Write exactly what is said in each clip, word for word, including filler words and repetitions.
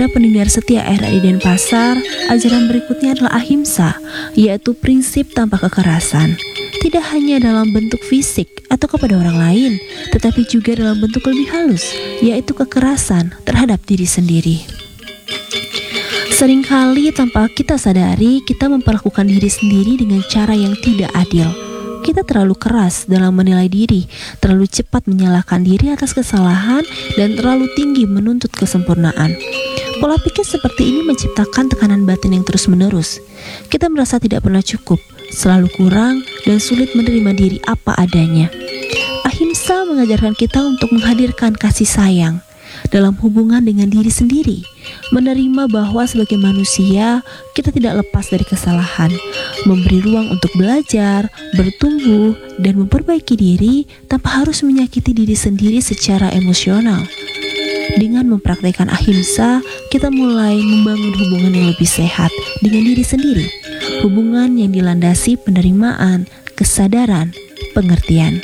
Para pendengar setia R R I Denpasar, ajaran berikutnya adalah ahimsa, yaitu prinsip tanpa kekerasan. Tidak hanya dalam bentuk fisik atau kepada orang lain, tetapi juga dalam bentuk lebih halus, yaitu kekerasan terhadap diri sendiri. Seringkali tanpa kita sadari, kita memperlakukan diri sendiri dengan cara yang tidak adil. Kita terlalu keras dalam menilai diri, terlalu cepat menyalahkan diri atas kesalahan, dan terlalu tinggi menuntut kesempurnaan. Pola pikir seperti ini menciptakan tekanan batin yang terus-menerus. Kita merasa tidak pernah cukup, selalu kurang, dan sulit menerima diri apa adanya. Ahimsa mengajarkan kita untuk menghadirkan kasih sayang dalam hubungan dengan diri sendiri, menerima bahwa sebagai manusia kita tidak lepas dari kesalahan, memberi ruang untuk belajar, bertumbuh, dan memperbaiki diri tanpa harus menyakiti diri sendiri secara emosional. Dengan mempraktikkan ahimsa, kita mulai membangun hubungan yang lebih sehat dengan diri sendiri, hubungan yang dilandasi penerimaan, kesadaran, pengertian.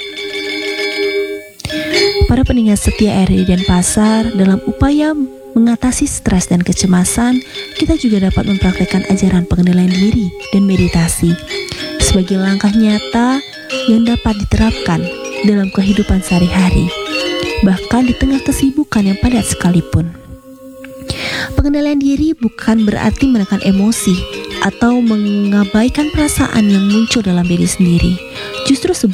Para pendengar setia R R I Denpasar, dalam upaya mengatasi stres dan kecemasan, kita juga dapat mempraktikkan ajaran pengendalian diri dan meditasi sebagai langkah nyata yang dapat diterapkan dalam kehidupan sehari-hari, bahkan di tengah kesibukan yang padat sekalipun. Pengendalian diri bukan berarti menekan emosi atau mengabaikan perasaan yang muncul dalam diri sendiri. Justru